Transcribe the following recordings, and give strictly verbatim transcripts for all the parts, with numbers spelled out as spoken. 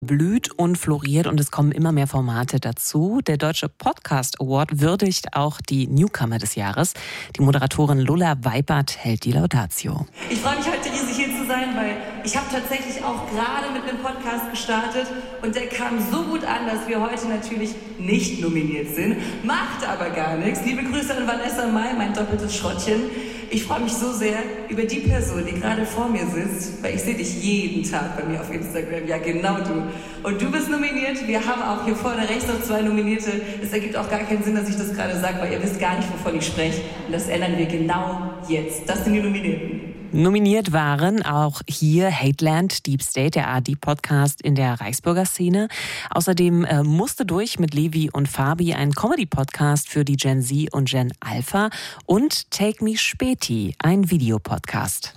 blüht und floriert und es kommen immer mehr Formate dazu. Der Deutsche Podcast Award würdigt auch die Newcomer des Jahres. Die Moderatorin Lulla Weibert hält die Laudatio. Ich freue mich heute riesig hier zu sein, weil ich habe tatsächlich auch gerade mit einem Podcast gestartet und der kam so gut an, dass wir heute natürlich nicht nominiert sind. Macht aber gar nichts. Liebe Grüße an Vanessa Mai, mein doppeltes Schrottchen. Ich freue mich so sehr über die Person, die gerade vor mir sitzt, weil ich sehe dich jeden Tag bei mir auf Instagram. Ja, genau du. Und du bist nominiert. Wir haben auch hier vorne rechts noch zwei Nominierte. Es ergibt auch gar keinen Sinn, dass ich das gerade sage, weil ihr wisst gar nicht, wovon ich spreche. Und das ändern wir genau jetzt. Das sind die Nominierten. Nominiert waren auch hier Hateland, Deep State, der A R D-Podcast in der Reichsbürger Szene. Außerdem äh, musste durch mit Levi und Fabi ein Comedy-Podcast für die Gen Z und Gen Alpha und Take Me Späti, ein Videopodcast.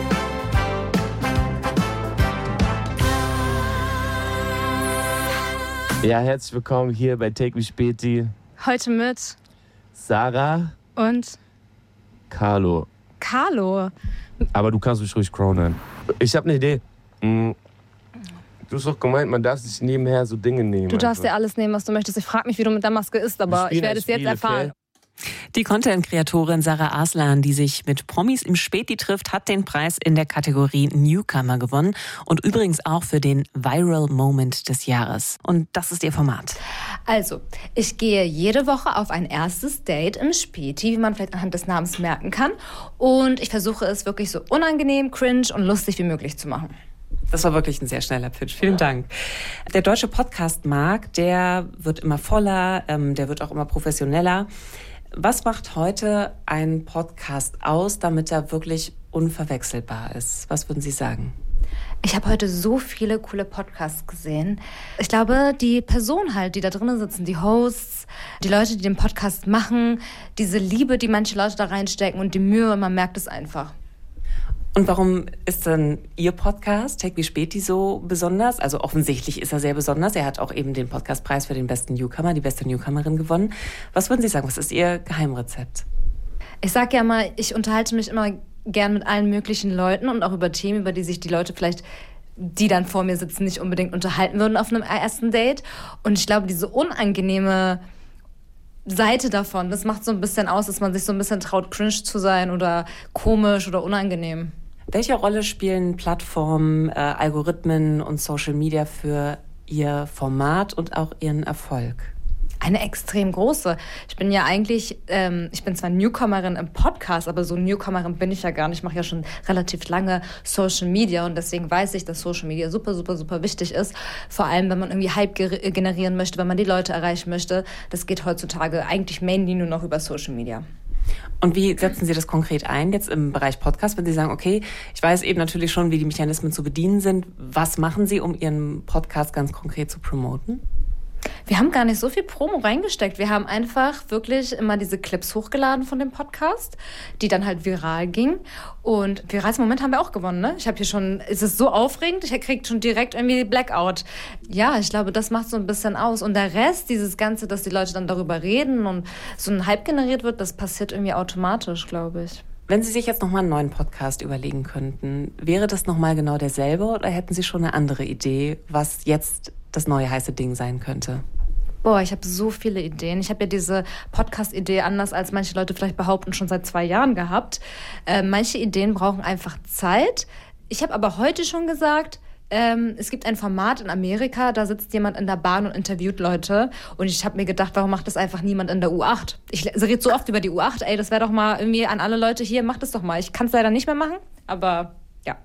Ja, herzlich willkommen hier bei Take Me Späti. Heute mit Sarah und Carlo. Carlo. Aber du kannst mich ruhig crownen. Ich habe eine Idee. Du hast doch gemeint, man darf sich nebenher so Dinge nehmen. Du darfst einfach. dir alles nehmen, was du möchtest. Ich frage mich, wie du mit der Maske isst, aber ich werde es jetzt erfahren. Die Content-Kreatorin Sarah Arslan, die sich mit Promis im Späti trifft, hat den Preis in der Kategorie Newcomer gewonnen und übrigens auch für den Viral Moment des Jahres. Und das ist ihr Format. Also, ich gehe jede Woche auf ein erstes Date im Späti, wie man vielleicht anhand des Namens merken kann. Und ich versuche es wirklich so unangenehm, cringe und lustig wie möglich zu machen. Das war wirklich ein sehr schneller Pitch. Vielen Dank. Der deutsche Podcast-Markt, der wird immer voller, ähm, der wird auch immer professioneller. Was macht heute ein Podcast aus, damit er wirklich unverwechselbar ist? Was würden Sie sagen? Ich habe heute so viele coole Podcasts gesehen. Ich glaube, die Personen halt, die da drinnen sitzen, die Hosts, die Leute, die den Podcast machen, diese Liebe, die manche Leute da reinstecken und die Mühe, man merkt es einfach. Und warum ist denn Ihr Podcast, Take Me Späti, so besonders? Also offensichtlich ist er sehr besonders. Er hat auch eben den Podcastpreis für den besten Newcomer, die beste Newcomerin gewonnen. Was würden Sie sagen, was ist Ihr Geheimrezept? Ich sage ja mal, ich unterhalte mich immer gern mit allen möglichen Leuten und auch über Themen, über die sich die Leute vielleicht, die dann vor mir sitzen, nicht unbedingt unterhalten würden auf einem ersten Date. Und ich glaube, diese unangenehme Seite davon, das macht so ein bisschen aus, dass man sich so ein bisschen traut, cringe zu sein oder komisch oder unangenehm. Welche Rolle spielen Plattformen, äh, Algorithmen und Social Media für Ihr Format und auch Ihren Erfolg? Eine extrem große. Ich bin ja eigentlich, ähm, ich bin zwar Newcomerin im Podcast, aber so Newcomerin bin ich ja gar nicht. Ich mache ja schon relativ lange Social Media und deswegen weiß ich, dass Social Media super, super, super wichtig ist. Vor allem, wenn man irgendwie Hype ger- generieren möchte, wenn man die Leute erreichen möchte. Das geht heutzutage eigentlich mainly nur noch über Social Media. Und wie setzen Sie das konkret ein, jetzt im Bereich Podcast, wenn Sie sagen, okay, ich weiß eben natürlich schon, wie die Mechanismen zu bedienen sind. Was machen Sie, um Ihren Podcast ganz konkret zu promoten? Wir haben gar nicht so viel Promo reingesteckt. Wir haben einfach wirklich immer diese Clips hochgeladen von dem Podcast, die dann halt viral gingen. Und virales Moment haben wir auch gewonnen, ne? Ich habe hier schon, es ist so aufregend, ich kriege schon direkt irgendwie Blackout. Ja, ich glaube, das macht so ein bisschen aus. Und der Rest, dieses Ganze, dass die Leute dann darüber reden und so ein Hype generiert wird, das passiert irgendwie automatisch, glaube ich. Wenn Sie sich jetzt nochmal einen neuen Podcast überlegen könnten, wäre das nochmal genau derselbe oder hätten Sie schon eine andere Idee, was jetzt das neue heiße Ding sein könnte? Boah, ich habe so viele Ideen. Ich habe ja diese Podcast-Idee, anders als manche Leute vielleicht behaupten, schon seit zwei Jahren gehabt. Äh, manche Ideen brauchen einfach Zeit. Ich habe aber heute schon gesagt, ähm, es gibt ein Format in Amerika, da sitzt jemand in der Bahn und interviewt Leute. Und ich habe mir gedacht, warum macht das einfach niemand in der U acht? Ich rede so oft über die U acht. Ey, das wäre doch mal irgendwie an alle Leute hier, macht das doch mal. Ich kann es leider nicht mehr machen, aber ja.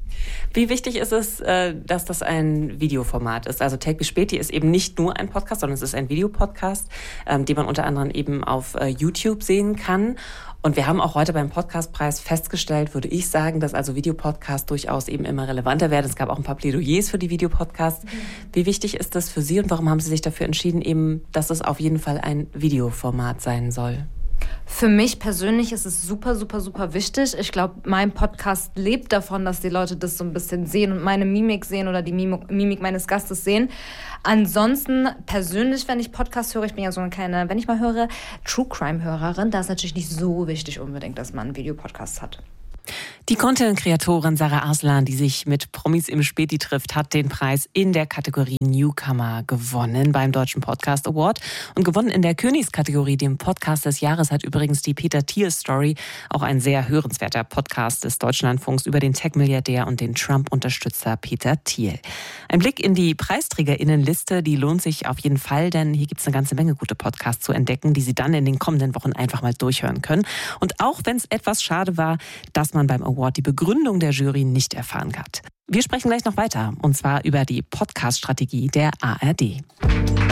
Wie wichtig ist es, dass das ein Videoformat ist? Also Take Me Späti ist eben nicht nur ein Podcast, sondern es ist ein Videopodcast, den man unter anderem eben auf YouTube sehen kann. Und wir haben auch heute beim Podcastpreis festgestellt, würde ich sagen, dass also Videopodcast durchaus eben immer relevanter werden. Es gab auch ein paar Plädoyers für die Videopodcasts. Mhm. Wie wichtig ist das für Sie und warum haben Sie sich dafür entschieden, eben, dass es auf jeden Fall ein Videoformat sein soll? Für mich persönlich ist es super, super, super wichtig. Ich glaube, mein Podcast lebt davon, dass die Leute das so ein bisschen sehen und meine Mimik sehen oder die Mimik meines Gastes sehen. Ansonsten persönlich, wenn ich Podcast höre, ich bin ja so eine kleine, wenn ich mal höre, True-Crime-Hörerin, da ist natürlich nicht so wichtig unbedingt, dass man einen Videopodcast hat. Die Content-Kreatorin Sarah Arslan, die sich mit Promis im Späti trifft, hat den Preis in der Kategorie Newcomer gewonnen beim Deutschen Podcast Award. Und gewonnen in der Königskategorie, dem Podcast des Jahres, hat übrigens die Peter Thiel Story, auch ein sehr hörenswerter Podcast des Deutschlandfunks über den Tech-Milliardär und den Trump-Unterstützer Peter Thiel. Ein Blick in die PreisträgerInnenliste, die lohnt sich auf jeden Fall, denn hier gibt es eine ganze Menge gute Podcasts zu entdecken, die Sie dann in den kommenden Wochen einfach mal durchhören können. Und auch wenn es etwas schade war, dass man beim Award die Begründung der Jury nicht erfahren hat. Wir sprechen gleich noch weiter, und zwar über die Podcast-Strategie der A R D.